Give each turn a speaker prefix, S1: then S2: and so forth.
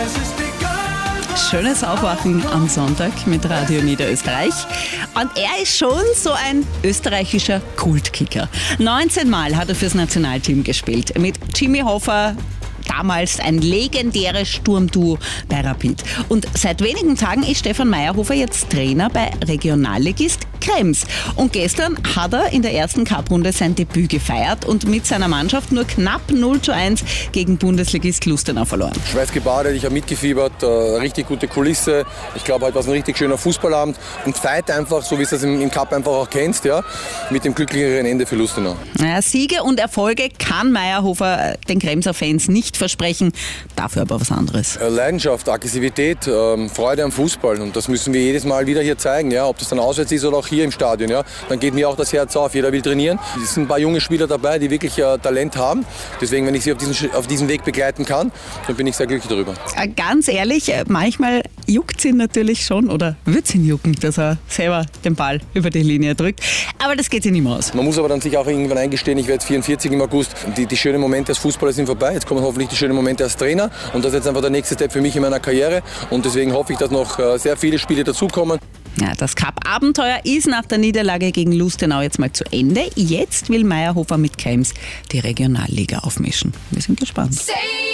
S1: Schönes Aufwachen am Sonntag mit Radio Niederösterreich. Und er ist schon so ein österreichischer Kultkicker. 19 Mal hat er fürs Nationalteam gespielt. Mit Jimmy Hoffa, damals ein legendäres Sturmduo bei Rapid. Und seit wenigen Tagen ist Stefan Meyerhofer jetzt Trainer bei Regionalligist Krems. Und gestern hat er in der ersten Cup-Runde sein Debüt gefeiert und mit seiner Mannschaft nur knapp 0:1 gegen Bundesligist Lustenau verloren.
S2: Schweißgebadet, ich habe mitgefiebert, richtig gute Kulisse. Ich glaube, heute war es ein richtig schöner Fußballabend und Fight einfach, so wie es das im Cup einfach auch kennst, ja, mit dem glücklicheren Ende für Lustenau.
S1: Ja, Siege und Erfolge kann Meyerhofer den Kremser Fans nicht versprechen, dafür aber was anderes.
S2: Leidenschaft, Aggressivität, Freude am Fußball und das müssen wir jedes Mal wieder hier zeigen, ja, ob das dann auswärts ist oder auch hier im Stadion, ja, dann geht mir auch das Herz auf, jeder will trainieren. Es sind ein paar junge Spieler dabei, die wirklich Talent haben, deswegen, wenn ich sie auf diesen Weg begleiten kann, dann bin ich sehr glücklich darüber.
S1: Ganz ehrlich, manchmal juckt ihn natürlich schon oder wird ihn jucken, dass er selber den Ball über die Linie drückt, aber das geht sich nicht mehr aus.
S2: Man muss aber dann sich auch irgendwann eingestehen, ich werde jetzt 44 im August, die schönen Momente als Fußballer sind vorbei, jetzt kommen hoffentlich die schönen Momente als Trainer und das ist jetzt einfach der nächste Step für mich in meiner Karriere und deswegen hoffe ich, dass noch sehr viele Spiele dazukommen.
S1: Ja, das Cup-Abenteuer ist nach der Niederlage gegen Lustenau jetzt mal zu Ende. Jetzt will Meyerhofer mit Krems die Regionalliga aufmischen. Wir sind gespannt.